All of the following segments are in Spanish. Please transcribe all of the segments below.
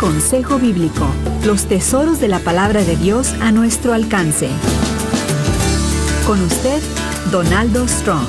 Consejo Bíblico, los tesoros de la palabra de Dios a nuestro alcance. Con usted, Donaldo Strong.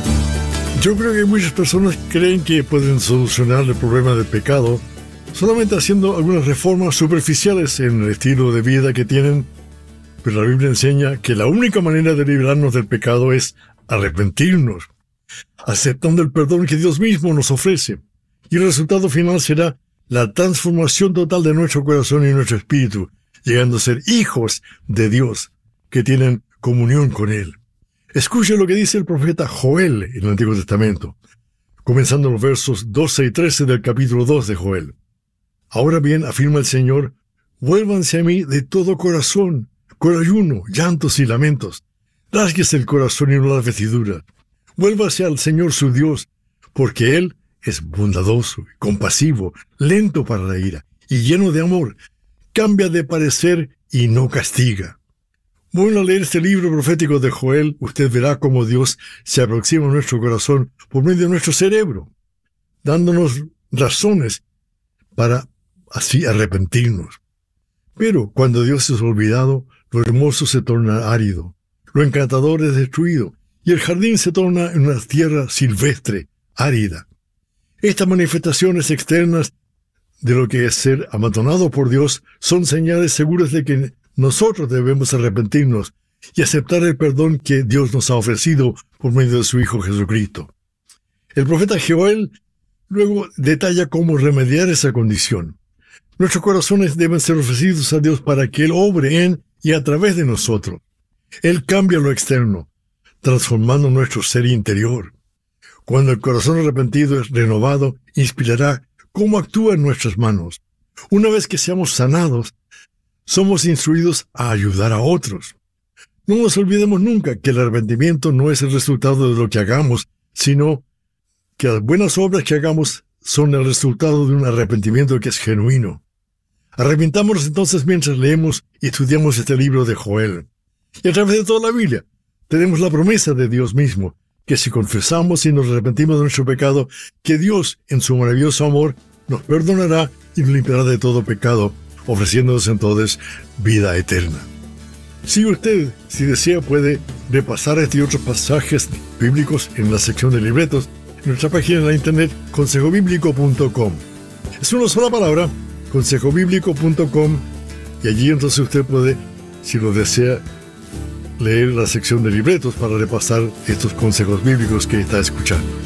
Yo creo que muchas personas creen que pueden solucionar el problema del pecado solamente haciendo algunas reformas superficiales en el estilo de vida que tienen, pero la Biblia enseña que la única manera de librarnos del pecado es arrepentirnos, aceptando el perdón que Dios mismo nos ofrece, y el resultado final será la transformación total de nuestro corazón y nuestro espíritu, llegando a ser hijos de Dios que tienen comunión con Él. Escuche lo que dice el profeta Joel en el Antiguo Testamento, comenzando los versos 12 y 13 del capítulo 2 de Joel. Ahora bien, afirma el Señor, vuélvanse a mí de todo corazón, con ayuno, llantos y lamentos. Rásguese el corazón y no las vestiduras. Vuélvase al Señor su Dios, porque Él es bondadoso, compasivo, lento para la ira y lleno de amor. Cambia de parecer y no castiga. Bueno, al leer este libro profético de Joel, usted verá cómo Dios se aproxima a nuestro corazón por medio de nuestro cerebro, dándonos razones para así arrepentirnos. Pero cuando Dios es olvidado, lo hermoso se torna árido, lo encantador es destruido, y el jardín se torna en una tierra silvestre, árida. Estas manifestaciones externas de lo que es ser abandonado por Dios son señales seguras de que nosotros debemos arrepentirnos y aceptar el perdón que Dios nos ha ofrecido por medio de su Hijo Jesucristo. El profeta Joel luego detalla cómo remediar esa condición. Nuestros corazones deben ser ofrecidos a Dios para que Él obre en y a través de nosotros. Él cambia lo externo, transformando nuestro ser interior. Cuando el corazón arrepentido es renovado, inspirará cómo actúa en nuestras manos. Una vez que seamos sanados, somos instruidos a ayudar a otros. No nos olvidemos nunca que el arrepentimiento no es el resultado de lo que hagamos, sino que las buenas obras que hagamos son el resultado de un arrepentimiento que es genuino. Arrepintámonos entonces mientras leemos y estudiamos este libro de Joel. Y a través de toda la Biblia tenemos la promesa de Dios mismo, que si confesamos y nos arrepentimos de nuestro pecado, que Dios, en su maravilloso amor, nos perdonará y nos limpiará de todo pecado, ofreciéndonos entonces vida eterna. Si usted, si desea, puede repasar este y otros pasajes bíblicos en la sección de libretos en nuestra página en la internet consejobiblico.com. Es una sola palabra, consejobiblico.com, y allí entonces usted puede, si lo desea, leer la sección de libretos para repasar estos consejos bíblicos que está escuchando.